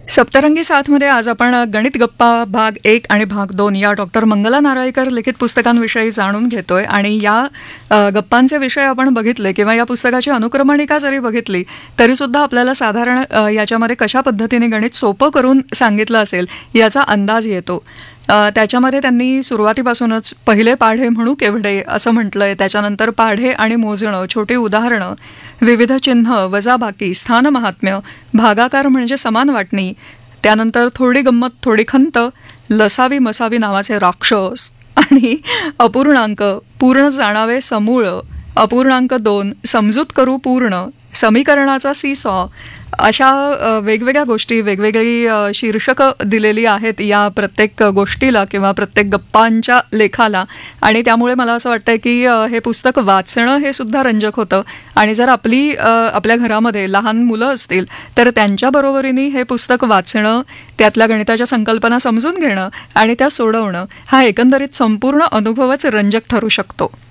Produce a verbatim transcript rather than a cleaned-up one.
सप्तरंगी साथमध्ये आज आपण गणित गप्पा भाग एक आणि भाग दोन या डॉक्टर मंगला नारळीकर लिखित पुस्तकांविषयी जाणून घेतोय. आणि या अ, गप्पांचे विषय आपण बघितले किंवा या पुस्तकाची अनुक्रमणिका जरी बघितली तरी सुद्धा आपल्याला साधारण अ, याच्यामध्ये कशा पद्धतीने गणित सोपं करून सांगितलं असेल याचा अंदाज येतो. अ, त्याच्यामध्ये त्यांनी सुरुवातीपासूनच पहिले पाढे म्हणू केवढे असं म्हटलंय, त्याच्यानंतर पाढे आणि मोजणं, छोटी उदाहरणं, विविध चिन्ह, वजाबाकी, स्थान महात्म्य, भागाकार म्हणजे समान वाटणी, त्यानंतर थोडी गंमत थोडी खंत, लसावी मसावी नावाचे राक्षस आणि अपूर्णांक, पूर्ण जाणावे समूळ, अपूर्णांक दोन, समजूत करू पूर्ण, समीकरणाचा सीसॉ, अशा अ, वेगवेगळ्या गोष्टी, वेगवेगळी अ, शीर्षकं दिलेली आहेत या प्रत्येक गोष्टीला किंवा प्रत्येक गप्पांच्या लेखाला. आणि त्यामुळे मला असं वाटतंय की अ, हे पुस्तक वाचणं हे सुद्धा रंजक होतं. आणि जर आपली अ, आपल्या घरामध्ये लहान मुलं असतील तर त्यांच्या बरोबरीने हे पुस्तक वाचणं, त्यातल्या गणिताच्या संकल्पना समजून घेणं आणि त्या सोडवणं हा एकंदरीत संपूर्ण अनुभवच रंजक ठरू शकतो.